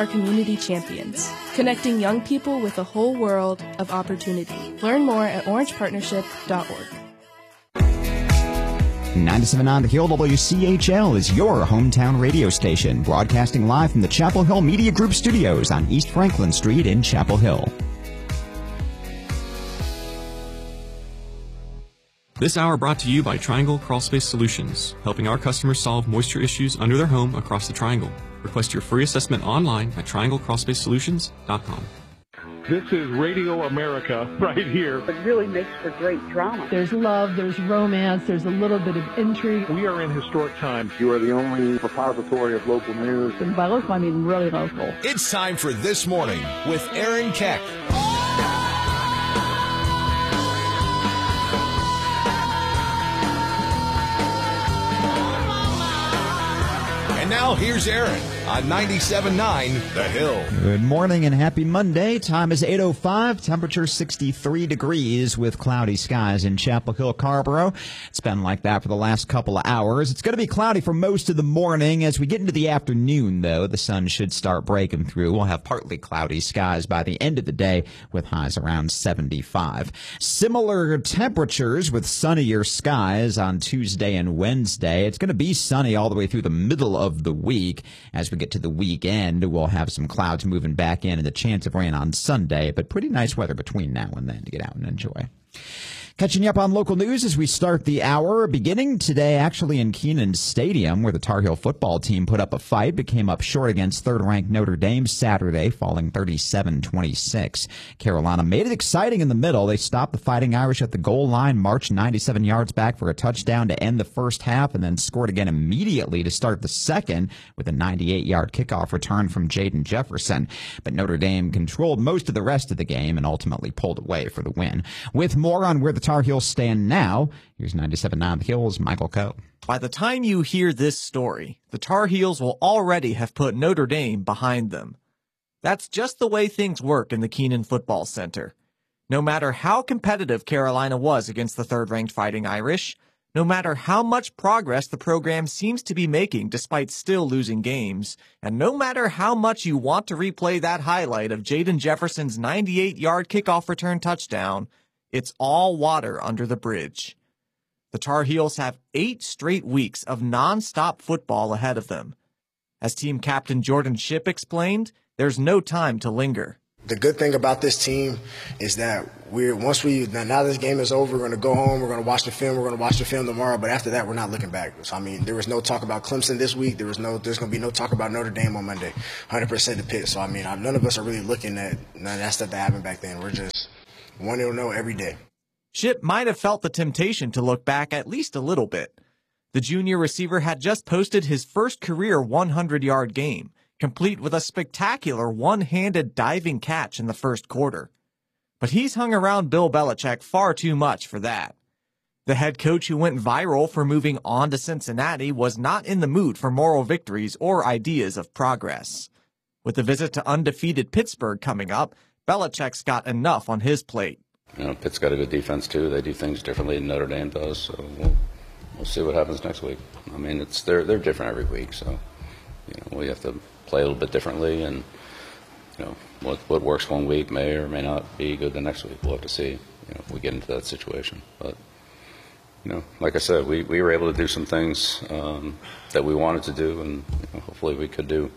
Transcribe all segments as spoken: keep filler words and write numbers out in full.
Our community champions, connecting young people with a whole world of opportunity. Learn more at orange partnership dot org. ninety-seven point nine The Hill W C H L is your hometown radio station, broadcasting live from the Chapel Hill Media Group studios on East Franklin Street in Chapel Hill. This hour brought to you by Triangle Crawlspace Solutions, helping our customers solve moisture issues under their home across the Triangle. Request your free assessment online at triangle crawlspace solutions dot com. This is Radio America right here. It really makes for great drama. There's love, there's romance, there's a little bit of intrigue. We are in historic times. You are the only repository of local news. And by local, I mean really local. It's time for This Morning with Aaron Keck. And now here's Aaron on ninety-seven point nine The Hill. Good morning and happy Monday. Time is eight oh five. Temperature sixty-three degrees with cloudy skies in Chapel Hill, Carrboro. It's been like that for the last couple of hours. It's going to be cloudy for most of the morning. As we get into the afternoon, though, the sun should start breaking through. We'll have partly cloudy skies by the end of the day with highs around seventy-five. Similar temperatures with sunnier skies on Tuesday and Wednesday. It's going to be sunny all the way through the middle of the week. As we get to the weekend, we'll have some clouds moving back in and the chance of rain on Sunday, but pretty nice weather between now and then to get out and enjoy. Catching you up on local news as we start the hour, beginning today actually in Kenan Stadium, where the Tar Heel football team put up a fight, but came up short against third-ranked Notre Dame Saturday, falling thirty-seven twenty-six. Carolina made it exciting in the middle. They stopped the Fighting Irish at the goal line, marched ninety-seven yards back for a touchdown to end the first half, and then scored again immediately to start the second with a ninety-eight yard kickoff return from Jaden Jefferson. But Notre Dame controlled most of the rest of the game and ultimately pulled away for the win. With more on where the Tar Heels stand now, here's ninety-seven point nine The Hill's Michael Coe. By the time you hear this story, the Tar Heels will already have put Notre Dame behind them. That's just the way things work in the Kenan Football Center. No matter how competitive Carolina was against the third-ranked Fighting Irish, no matter how much progress the program seems to be making despite still losing games, and no matter how much you want to replay that highlight of Jaden Jefferson's ninety-eight yard kickoff return touchdown, it's all water under the bridge. The Tar Heels have eight straight weeks of non-stop football ahead of them. As team captain Jordan Shipp explained, there's no time to linger. The good thing about this team is that we're once we now this game is over, we're going to go home, we're going to watch the film, we're going to watch the film tomorrow. But after that, we're not looking back. So I mean, there was no talk about Clemson this week. There was no, there's going to be no talk about Notre Dame on Monday. one hundred percent the pit. So I mean, none of us are really looking at none of that stuff that happened back then. We're just wanting to know every day. Shipp might have felt the temptation to look back at least a little bit. The junior receiver had just posted his first career one hundred yard game, complete with a spectacular one-handed diving catch in the first quarter. But he's hung around Bill Belichick far too much for that. The head coach who went viral for moving on to Cincinnati was not in the mood for moral victories or ideas of progress. With the visit to undefeated Pittsburgh coming up, Belichick's got enough on his plate. You know, Pitt's got a good defense, too. They do things differently than Notre Dame does, so we'll, we'll see what happens next week. I mean, it's they're, they're different every week, so you know, we have to play a little bit differently, and you know, what what works one week may or may not be good the next week. We'll have to see, you know, if we get into that situation. But you know, like I said, we, we were able to do some things um, that we wanted to do, and you know, hopefully we could do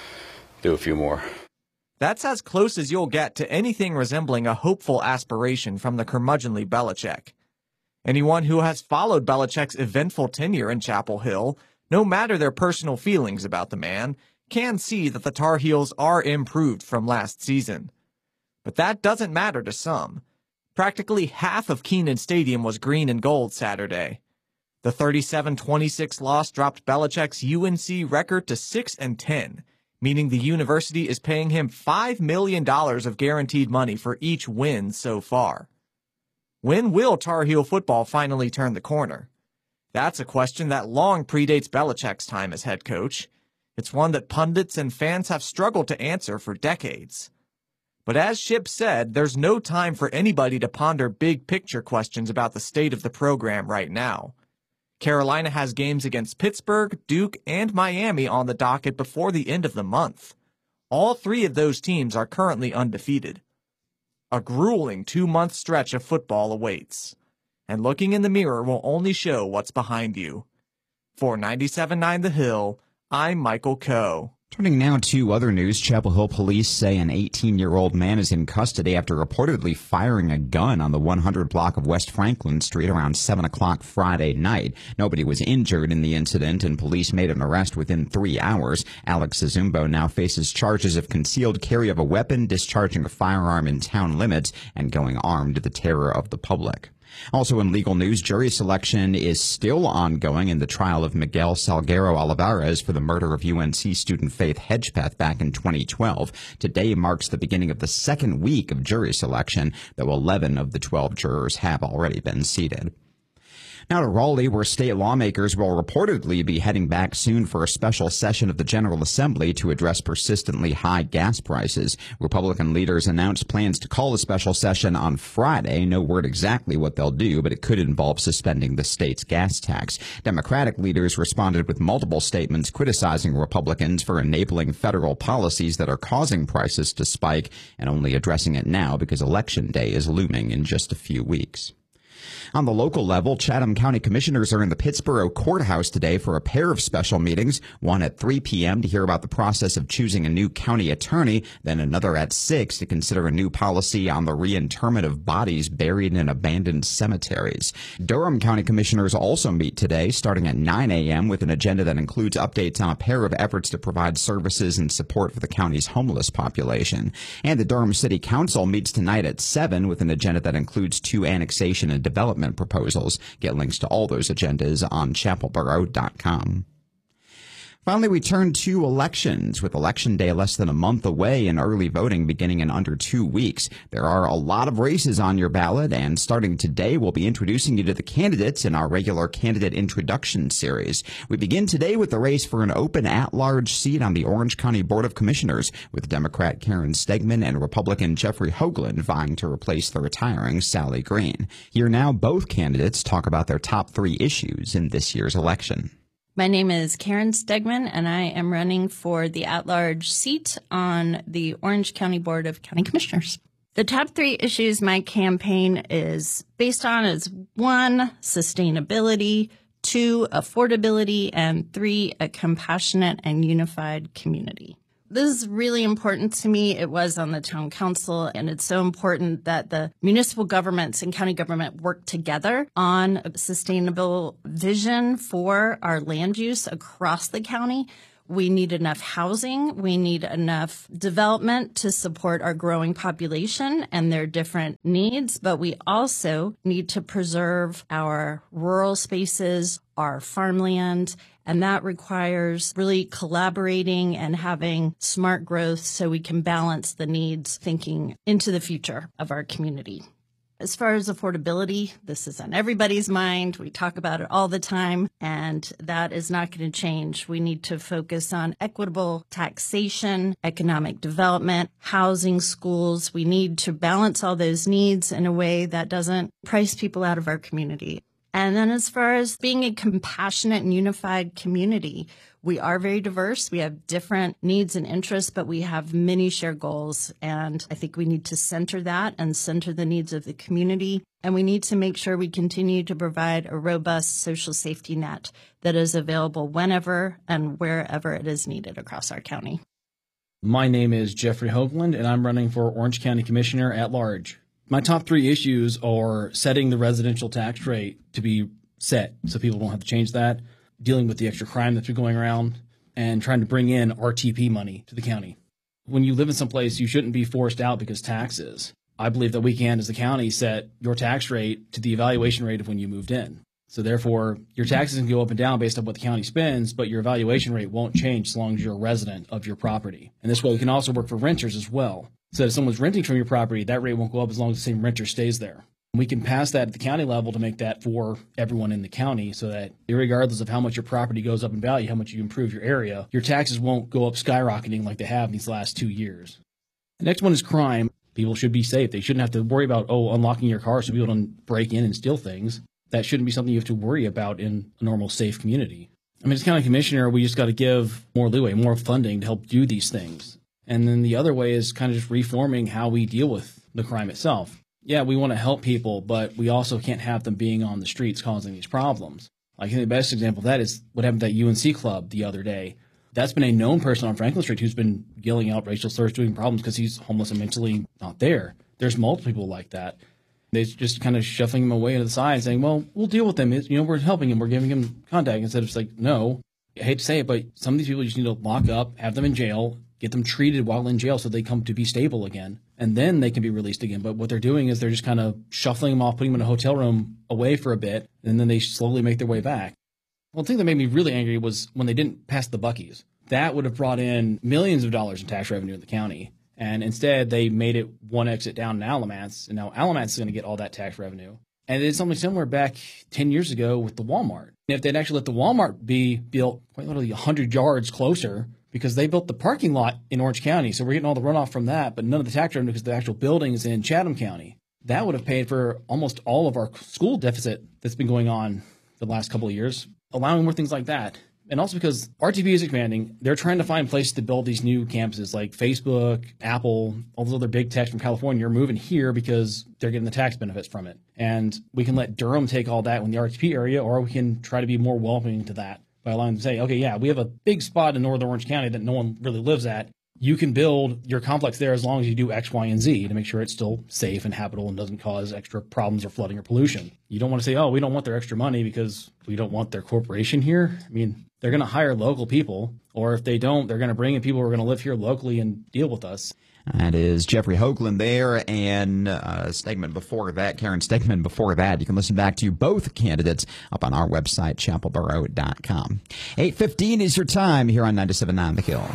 do a few more. That's as close as you'll get to anything resembling a hopeful aspiration from the curmudgeonly Belichick. Anyone who has followed Belichick's eventful tenure in Chapel Hill, no matter their personal feelings about the man, can see that the Tar Heels are improved from last season. But that doesn't matter to some. Practically half of Kenan Stadium was green and gold Saturday. The thirty-seven twenty-six loss dropped Belichick's U N C record to six and ten. Meaning the university is paying him five million dollars of guaranteed money for each win so far. When will Tar Heel football finally turn the corner? That's a question that long predates Belichick's time as head coach. It's one that pundits and fans have struggled to answer for decades. But as Shipp said, there's no time for anybody to ponder big-picture questions about the state of the program right now. Carolina has games against Pittsburgh, Duke, and Miami on the docket before the end of the month. All three of those teams are currently undefeated. A grueling two-month stretch of football awaits, and looking in the mirror will only show what's behind you. For ninety-seven point nine The Hill, I'm Michael Coe. Turning now to other news, Chapel Hill police say an eighteen-year-old man is in custody after reportedly firing a gun on the one hundred block of West Franklin Street around seven o'clock Friday night. Nobody was injured in the incident, and police made an arrest within three hours. Alex Zumbo now faces charges of concealed carry of a weapon, discharging a firearm in town limits, and going armed to the terror of the public. Also in legal news, jury selection is still ongoing in the trial of Miguel Salguero Olivares for the murder of U N C student Faith Hedgepeth back in twenty twelve. Today marks the beginning of the second week of jury selection, though eleven of the twelve jurors have already been seated. Now to Raleigh, where state lawmakers will reportedly be heading back soon for a special session of the General Assembly to address persistently high gas prices. Republican leaders announced plans to call a special session on Friday. No word exactly what they'll do, but it could involve suspending the state's gas tax. Democratic leaders responded with multiple statements criticizing Republicans for enabling federal policies that are causing prices to spike and only addressing it now because Election Day is looming in just a few weeks. On the local level, Chatham County Commissioners are in the Pittsboro Courthouse today for a pair of special meetings, one at three p.m. to hear about the process of choosing a new county attorney, then another at six to consider a new policy on the reinterment of bodies buried in abandoned cemeteries. Durham County Commissioners also meet today, starting at nine a.m. with an agenda that includes updates on a pair of efforts to provide services and support for the county's homeless population. And the Durham City Council meets tonight at seven with an agenda that includes two annexation and development proposals. Get links to all those agendas on chapel borough dot com. Finally, we turn to elections. With Election Day less than a month away and early voting beginning in under two weeks, there are a lot of races on your ballot, and starting today, we'll be introducing you to the candidates in our regular candidate introduction series. We begin today with the race for an open at-large seat on the Orange County Board of Commissioners, with Democrat Karen Stegman and Republican Jeffrey Hoagland vying to replace the retiring Sally Green. Here now, both candidates talk about their top three issues in this year's election. My name is Karen Stegman, and I am running for the at-large seat on the Orange County Board of County Commissioners. The top three issues my campaign is based on is one, sustainability, two, affordability, and three, a compassionate and unified community. This is really important to me. It was on the town council, and it's so important that the municipal governments and county government work together on a sustainable vision for our land use across the county. We need enough housing. We need enough development to support our growing population and their different needs. But we also need to preserve our rural spaces, our farmland, and that requires really collaborating and having smart growth so we can balance the needs thinking into the future of our community. As far as affordability, this is on everybody's mind. We talk about it all the time, and that is not going to change. We need to focus on equitable taxation, economic development, housing, schools. We need to balance all those needs in a way that doesn't price people out of our community. And then as far as being a compassionate and unified community, we are very diverse. We have different needs and interests, but we have many shared goals. And I think we need to center that and center the needs of the community. And we need to make sure we continue to provide a robust social safety net that is available whenever and wherever it is needed across our county. My name is Jeffrey Hoagland, and I'm running for Orange County Commissioner at large. My top three issues are setting the residential tax rate to be set so people don't have to change that, dealing with the extra crime that's been going around, and trying to bring in R T P money to the county. When you live in some place, you shouldn't be forced out because taxes. I believe that we can, as the county, set your tax rate to the evaluation rate of when you moved in. So therefore, your taxes can go up and down based on what the county spends, but your evaluation rate won't change as long as you're a resident of your property. And this way, we can also work for renters as well. So if someone's renting from your property, that rate won't go up as long as the same renter stays there. We can pass that at the county level to make that for everyone in the county so that regardless of how much your property goes up in value, how much you improve your area, your taxes won't go up skyrocketing like they have these last two years. The next one is crime. People should be safe. They shouldn't have to worry about, oh, unlocking your car so people don't break in and steal things. That shouldn't be something you have to worry about in a normal, safe community. I mean, as county commissioner, we just got to give more leeway, more funding to help do these things. And then the other way is kind of just reforming how we deal with the crime itself. Yeah, we want to help people, but we also can't have them being on the streets causing these problems. Like, I think the best example of that is what happened at U N C Club the other day. That's been a known person on Franklin Street who's been yelling out racial slurs, doing problems because he's homeless and mentally not there. There's multiple people like that. They're just kind of shuffling him away to the side, saying, well, we'll deal with him. You know, we're helping him. We're giving him contact. Instead of just like, no, I hate to say it, but some of these people you just need to lock up, have them in jail, get them treated while in jail so they come to be stable again, and then they can be released again. But what they're doing is they're just kind of shuffling them off, putting them in a hotel room away for a bit, and then they slowly make their way back. Well, the thing that made me really angry was when they didn't pass the Buc-ee's. That would have brought in millions of dollars in tax revenue in the county. And instead, they made it one exit down in Alamance, and now Alamance is going to get all that tax revenue. And they did something similar back ten years ago with the Walmart. And if they'd actually let the Walmart be built quite literally one hundred yards closer, because they built the parking lot in Orange County, so we're getting all the runoff from that, but none of the tax revenue because the actual building is in Chatham County. That would have paid for almost all of our school deficit that's been going on the last couple of years, allowing more things like that. And also because R T P is expanding, they're trying to find places to build these new campuses like Facebook, Apple, all those other big techs from California are moving here because they're getting the tax benefits from it. And we can let Durham take all that in the R T P area, or we can try to be more welcoming to that by allowing them to say, okay, yeah, we have a big spot in northern Orange County that no one really lives at. You can build your complex there as long as you do X, Y, and Z to make sure it's still safe and habitable and doesn't cause extra problems or flooding or pollution. You don't want to say, oh, we don't want their extra money because we don't want their corporation here. I mean, they're going to hire local people, or if they don't, they're going to bring in people who are going to live here locally and deal with us. That is Jeffrey Hoagland there, and uh, Stegman before that, Karen Stegman before that. You can listen back to both candidates up on our website, chapel borough dot com. eight fifteen is your time here on ninety-seven point nine The Kill.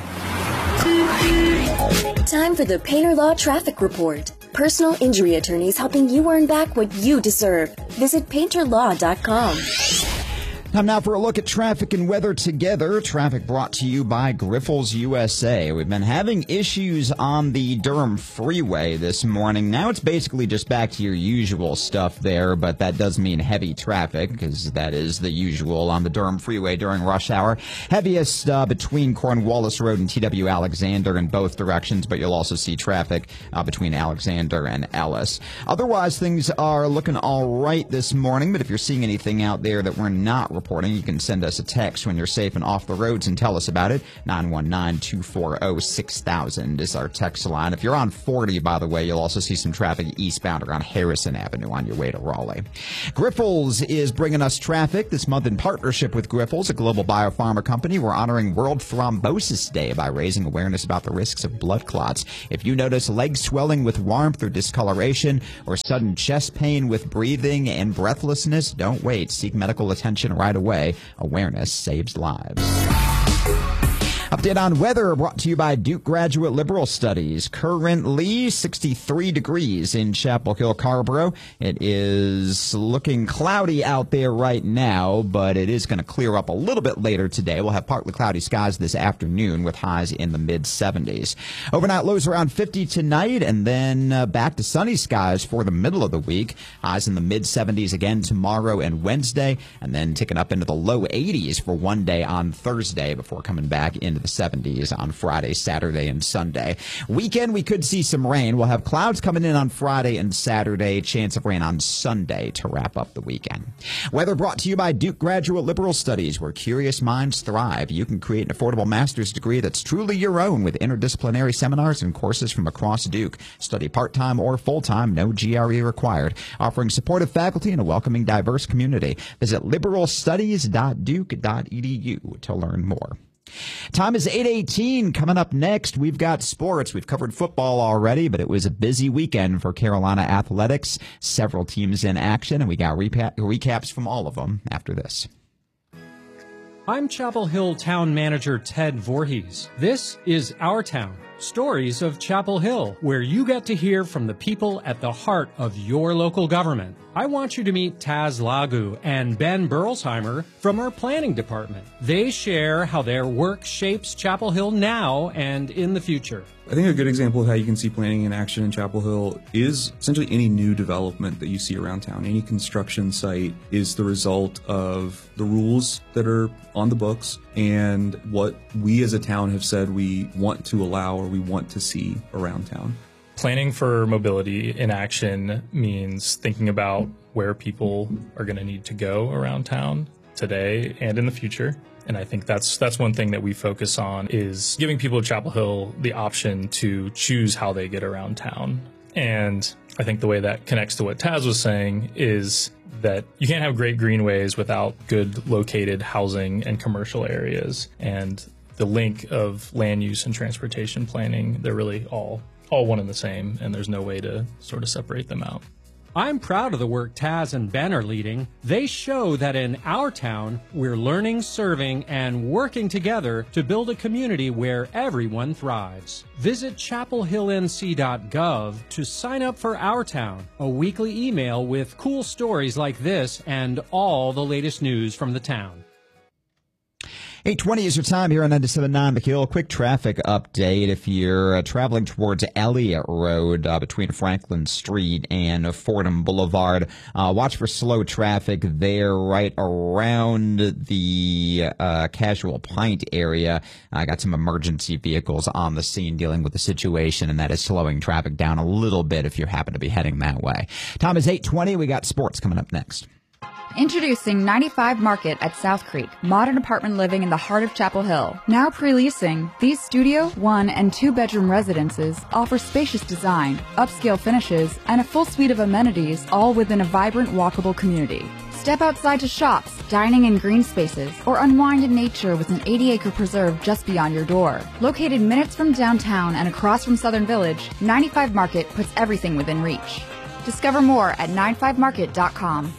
Time for the Painter Law Traffic Report. Personal injury attorneys helping you earn back what you deserve. Visit painter law dot com. Time now for a look at traffic and weather together. Traffic brought to you by Grifols U S A. We've been having issues on the Durham Freeway this morning. Now it's basically just back to your usual stuff there, but that does mean heavy traffic because that is the usual on the Durham Freeway during rush hour. Heaviest uh, between Cornwallis Road and T W Alexander in both directions, but you'll also see traffic uh, between Alexander and Ellis. Otherwise, things are looking all right this morning, but if you're seeing anything out there that we're not reporting, you can send us a text when you're safe and off the roads and tell us about it. nine one nine, two four zero, six thousand is our text line. If you're on forty, by the way, you'll also see some traffic eastbound around Harrison Avenue on your way to Raleigh. Grifols is bringing us traffic this month in partnership with Grifols, a global biopharma company. We're honoring World Thrombosis Day by raising awareness about the risks of blood clots. If you notice leg swelling with warmth or discoloration, or sudden chest pain with breathing and breathlessness, don't wait. Seek medical attention right away. Awareness saves lives. Update on weather brought to you by Duke Graduate Liberal Studies. Currently sixty-three degrees in Chapel Hill, Carrboro. It is looking cloudy out there right now, but it is going to clear up a little bit later today. We'll have partly cloudy skies this afternoon with highs in the mid seventies. Overnight lows around fifty tonight, and then uh, back to sunny skies for the middle of the week. Highs in the mid seventies again tomorrow and Wednesday, and then ticking up into the low eighties for one day on Thursday before coming back into the seventies on Friday, Saturday, and Sunday. Weekend, we could see some rain. We'll have clouds coming in on Friday and Saturday. Chance of rain on Sunday to wrap up the weekend. Weather brought to you by Duke Graduate Liberal Studies, where curious minds thrive. You can create an affordable master's degree that's truly your own with interdisciplinary seminars and courses from across Duke. Study part-time or full-time, no G R E required. Offering supportive faculty and a welcoming, diverse community. Visit liberal studies dot duke dot e d u to learn more. Time is eight eighteen. Coming up next, we've got sports. We've covered football already, but it was a busy weekend for Carolina athletics. Several teams in action, and we got repa- recaps from all of them after this. I'm Chapel Hill Town Manager Ted Voorhees. This is Our Town, Stories of Chapel Hill, where you get to hear from the people at the heart of your local government. I want you to meet Taz Lagu and Ben Berlsheimer from our planning department. They share how their work shapes Chapel Hill now and in the future. I think a good example of how you can see planning in action in Chapel Hill is essentially any new development that you see around town. Any construction site is the result of the rules that are on the books and what we as a town have said we want to allow or we want to see around town. Planning for mobility in action means thinking about where people are going to need to go around town today and in the future. And I think that's that's one thing that we focus on, is giving people at Chapel Hill the option to choose how they get around town. And I think the way that connects to what Taz was saying is that you can't have great greenways without good located housing and commercial areas. And the link of land use and transportation planning, they're really all all one and the same, and there's no way to sort of separate them out. I'm proud of the work Taz and Ben are leading. They show that in our town, we're learning, serving, and working together to build a community where everyone thrives. Visit chapel hill n c dot gov to sign up for Our Town, a weekly email with cool stories like this and all the latest news from the town. eight twenty is your time here on ninety-seven point nine The Hill. Quick traffic update. If you're uh, traveling towards Elliott Road uh, between Franklin Street and uh, Fordham Boulevard, uh, watch for slow traffic there right around the uh, Casual Pint area. I uh, got some emergency vehicles on the scene dealing with the situation, and that is slowing traffic down a little bit if you happen to be heading that way. Time is eight twenty. We got sports coming up next. Introducing ninety-five Market at South Creek, modern apartment living in the heart of Chapel Hill. Now pre-leasing, these studio, one, and two-bedroom residences offer spacious design, upscale finishes, and a full suite of amenities, all within a vibrant, walkable community. Step outside to shops, dining in green spaces, or unwind in nature with an eighty-acre preserve just beyond your door. Located minutes from downtown and across from Southern Village, ninety-five Market puts everything within reach. Discover more at ninety-five market dot com.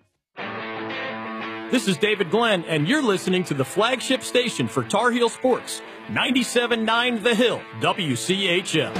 This is David Glenn, and you're listening to the flagship station for Tar Heel Sports, ninety-seven point nine The Hill, W C H L.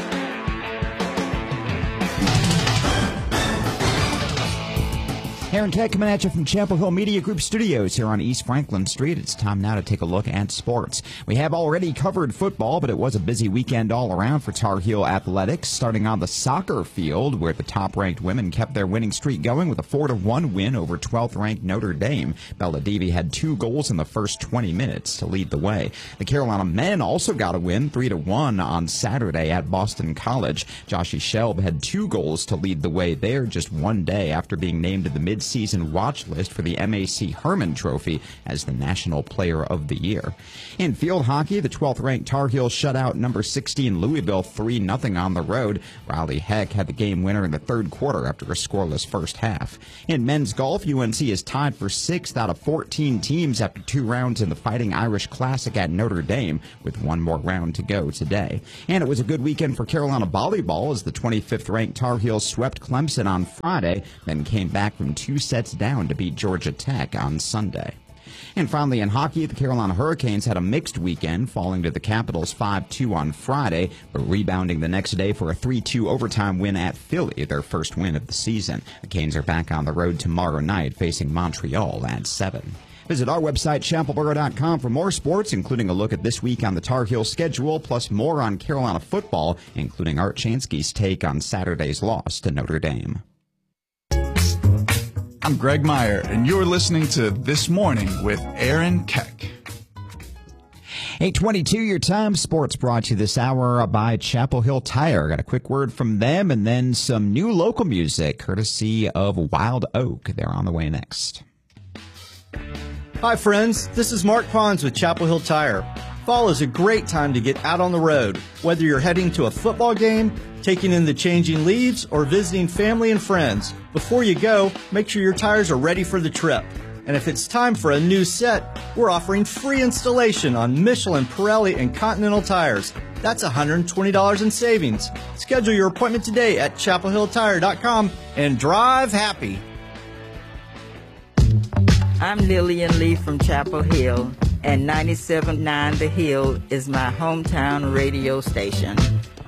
Aaron Keck coming at you from Chapel Hill Media Group Studios here on East Franklin Street. It's time now to take a look at sports. We have already covered football, but it was a busy weekend all around for Tar Heel athletics, starting on the soccer field, where the top-ranked women kept their winning streak going with a four to one win over twelfth-ranked Notre Dame. Bella Devi had two goals in the first twenty minutes to lead the way. The Carolina men also got a win, three to one on Saturday at Boston College. Joshy Shelb had two goals to lead the way there just one day after being named to the mid season watch list for the M A C Herman Trophy as the National Player of the Year. In field hockey, the twelfth-ranked Tar Heels shut out number sixteen Louisville three nothing on the road. Riley Heck had the game winner in the third quarter after a scoreless first half. In men's golf, U N C is tied for sixth out of fourteen teams after two rounds in the Fighting Irish Classic at Notre Dame, with one more round to go today. And it was a good weekend for Carolina volleyball as the twenty-fifth-ranked Tar Heels swept Clemson on Friday, then came back from two sets down to beat Georgia Tech on Sunday. And finally, in hockey, the Carolina Hurricanes had a mixed weekend, falling to the Capitals five two on Friday, but rebounding the next day for a three two overtime win at Philly, their first win of the season. The Canes are back on the road tomorrow night, facing Montreal at seven. Visit our website, chapel borough dot com, for more sports, including a look at this week on the Tar Heel schedule, plus more on Carolina football, including Art Chansky's take on Saturday's loss to Notre Dame. I'm Greg Meyer, and you're listening to This Morning with Aaron Keck. eight twenty-two, your time. Sports brought to you this hour by Chapel Hill Tire. Got a quick word from them, and then some new local music, courtesy of Wild Oak. They're on the way next. Hi, friends. This is Mark Pons with Chapel Hill Tire. Fall is a great time to get out on the road, whether you're heading to a football game, taking in the changing leaves, or visiting family and friends. Before you go, make sure your tires are ready for the trip. And if it's time for a new set, we're offering free installation on Michelin, Pirelli, and Continental tires. That's one hundred twenty dollars in savings. Schedule your appointment today at chapel hill tire dot com and drive happy. I'm Lillian Lee from Chapel Hill, and ninety-seven point nine The Hill is my hometown radio station.